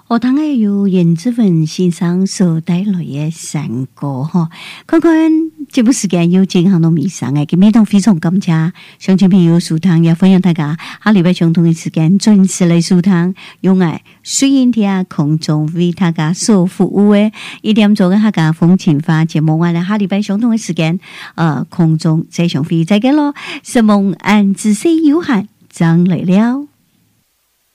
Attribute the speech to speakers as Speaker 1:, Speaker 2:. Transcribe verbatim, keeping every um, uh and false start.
Speaker 1: 學堂嘅由嚴志文先生所帶來嘅山歌嗬，看看節目時間有進行到尾聲嘅，今日都非常感謝鄉親朋友收聽，也歡迎大家下禮拜相同嘅時間準時嚟收聽，用愛水印聽空中為大家所服務嘅一點鐘嘅客家風情話節目，我哋下禮拜相同嘅時間，呃空中再相會再見咯，是夢安知識有限，張來了。